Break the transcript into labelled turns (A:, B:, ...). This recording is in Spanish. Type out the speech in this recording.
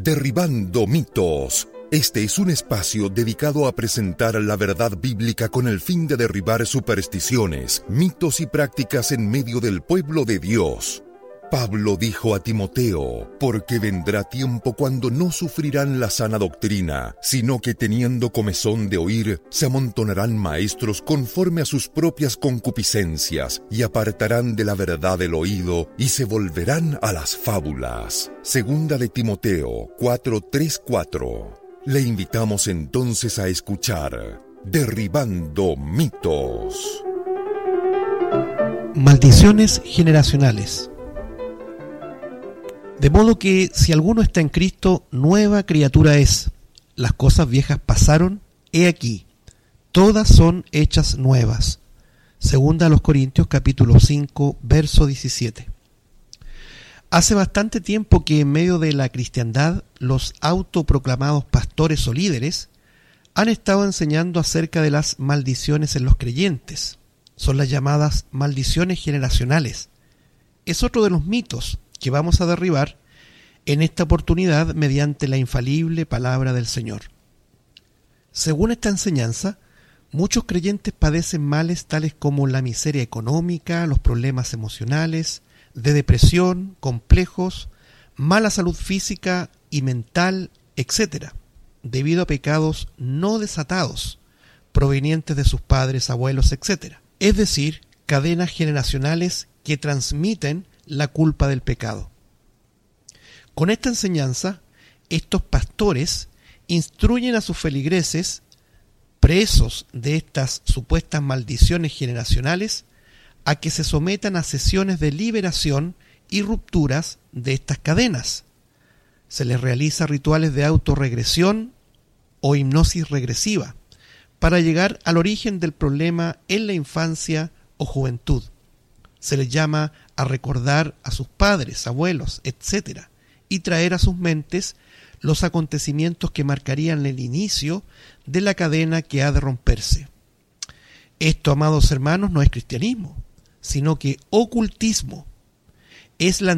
A: Derribando mitos. Este es un espacio dedicado a presentar la verdad bíblica con el fin de derribar supersticiones, mitos y prácticas en medio del pueblo de Dios. Pablo dijo a Timoteo, porque vendrá tiempo cuando no sufrirán la sana doctrina, sino que teniendo comezón de oír, se amontonarán maestros conforme a sus propias concupiscencias, y apartarán de la verdad el oído, y se volverán a las fábulas. Segunda de Timoteo 4:3-4. Le invitamos entonces a escuchar Derribando mitos.
B: Maldiciones generacionales. De modo que si alguno está en Cristo, nueva criatura es. Las cosas viejas pasaron, he aquí, todas son hechas nuevas. Segunda a los Corintios capítulo 5, verso 17. Hace bastante tiempo que en medio de la cristiandad, los autoproclamados pastores o líderes han estado enseñando acerca de las maldiciones en los creyentes. Son las llamadas maldiciones generacionales. Es otro de los mitos que vamos a derribar en esta oportunidad mediante la infalible palabra del Señor. Según esta enseñanza, muchos creyentes padecen males tales como la miseria económica, los problemas emocionales, de depresión, complejos, mala salud física y mental, etc., debido a pecados no desatados, provenientes de sus padres, abuelos, etc., es decir, cadenas generacionales que transmiten la culpa del pecado. Con esta enseñanza, estos pastores instruyen a sus feligreses, presos de estas supuestas maldiciones generacionales, a que se sometan a sesiones de liberación y rupturas de estas cadenas. Se les realiza rituales de autorregresión o hipnosis regresiva para llegar al origen del problema en la infancia o juventud. Se les llama a recordar a sus padres, abuelos, etc., y traer a sus mentes los acontecimientos que marcarían el inicio de la cadena que ha de romperse. Esto, amados hermanos, no es cristianismo, sino que ocultismo. Es la